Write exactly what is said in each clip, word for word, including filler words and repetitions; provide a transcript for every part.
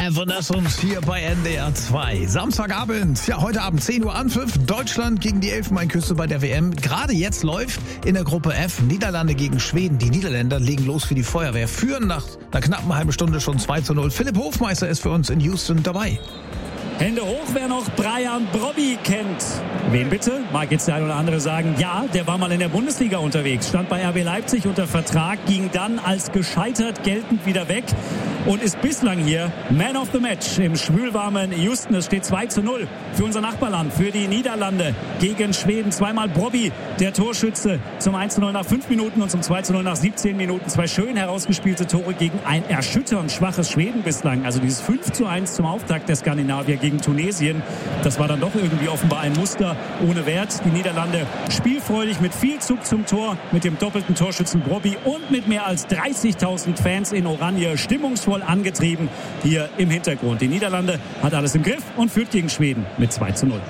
Evanescence hier bei N D R zwei. Samstagabend, ja heute Abend zehn Uhr Anpfiff, Deutschland gegen die Elfenbeinküste bei der W M. Gerade jetzt läuft in der Gruppe F Niederlande gegen Schweden. Die Niederländer legen los für die Feuerwehr, führen nach einer knappen halben Stunde schon zwei zu null. Philipp Hofmeister ist für uns in Houston dabei. Hände hoch, wer noch Brian Brobby kennt. Wen bitte? Mag jetzt der ein oder andere sagen, ja, der war mal in der Bundesliga unterwegs, stand bei R B Leipzig unter Vertrag, ging dann als gescheitert geltend wieder weg und ist bislang hier Man of the Match im schwülwarmen Houston. Es steht zwei zu null für unser Nachbarland, für die Niederlande gegen Schweden. Zweimal Brobby, der Torschütze, zum eins zu null nach fünf Minuten und zum zwei zu null nach siebzehn Minuten. Zwei schön herausgespielte Tore gegen ein erschütternd schwaches Schweden bislang. Also dieses fünf zu eins zum Auftakt der Skandinavier gegen Tunesien. Das war dann doch irgendwie offenbar ein Muster ohne Wert. Die Niederlande spielfreudig mit viel Zug zum Tor, mit dem doppelten Torschützen Brobby und mit mehr als dreißigtausend Fans in Oranje stimmungsvoll angetrieben hier im Hintergrund. Die Niederlande hat alles im Griff und führt gegen Schweden mit zwei zu null.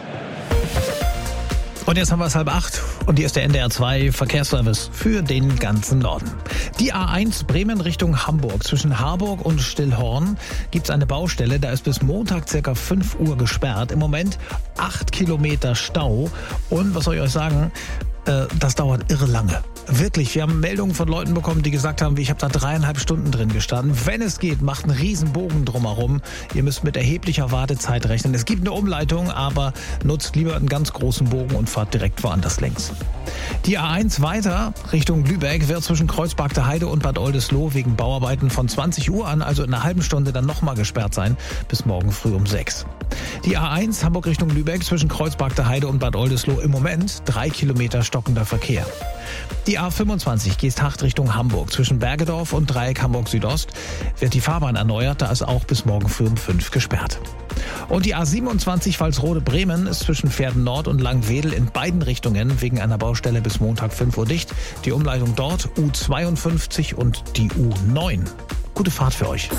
Und jetzt haben wir es halb acht und hier ist der N D R zwei Verkehrsservice für den ganzen Norden. Die A eins Bremen Richtung Hamburg. Zwischen Harburg und Stillhorn gibt es eine Baustelle. Da ist bis Montag circa fünf Uhr gesperrt. Im Moment acht Kilometer Stau. Und was soll ich euch sagen? Das dauert irre lange. Wirklich, wir haben Meldungen von Leuten bekommen, die gesagt haben, ich habe da dreieinhalb Stunden drin gestanden. Wenn es geht, macht einen riesen Bogen drumherum. Ihr müsst mit erheblicher Wartezeit rechnen. Es gibt eine Umleitung, aber nutzt lieber einen ganz großen Bogen und fahrt direkt woanders längs. Die A eins weiter Richtung Lübeck wird zwischen Kreuzberg der Heide und Bad Oldesloe wegen Bauarbeiten von zwanzig Uhr an, also in einer halben Stunde, dann nochmal gesperrt sein, bis morgen früh um sechs. Die A eins Hamburg Richtung Lübeck zwischen Kreuzberg der Heide und Bad Oldesloe im Moment drei Kilometer stockender Verkehr. Die A fünfundzwanzig Geesthacht Richtung Hamburg. Zwischen Bergedorf und Dreieck Hamburg Südost wird die Fahrbahn erneuert, da ist auch bis morgen früh um fünf gesperrt. Und die A siebenundzwanzig Pfalzrode Bremen ist zwischen Pferden Nord und Langwedel in beiden Richtungen wegen einer Baustelle bis Montag fünf Uhr dicht. Die Umleitung dort U zweiundfünfzig und die U neun. Gute Fahrt für euch.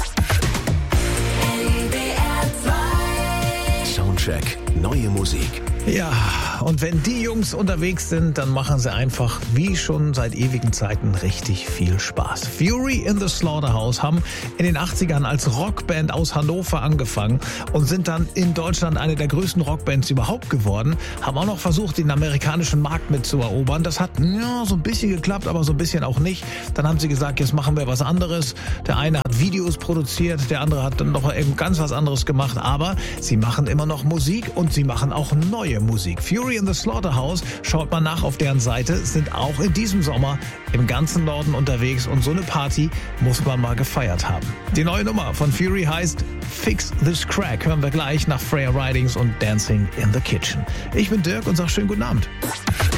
Soundcheck, neue Musik. Ja, und wenn die Jungs unterwegs sind, dann machen sie einfach, wie schon seit ewigen Zeiten, richtig viel Spaß. Fury in the Slaughterhouse haben in den achtzigern als Rockband aus Hannover angefangen und sind dann in Deutschland eine der größten Rockbands überhaupt geworden. Haben auch noch versucht, den amerikanischen Markt mitzuerobern. Das hat ja so ein bisschen geklappt, aber so ein bisschen auch nicht. Dann haben sie gesagt, jetzt machen wir was anderes. Der eine hat Videos produziert, der andere hat dann noch ganz was anderes gemacht. Aber sie machen immer noch Musik und sie machen auch neue Musik. Fury in the Slaughterhouse, schaut mal nach auf deren Seite, sind auch in diesem Sommer im ganzen Norden unterwegs und so eine Party muss man mal gefeiert haben. Die neue Nummer von Fury heißt Fix This Crack. Hören wir gleich nach Freya Ridings und Dancing in the Kitchen. Ich bin Dirk und sag schönen guten Abend.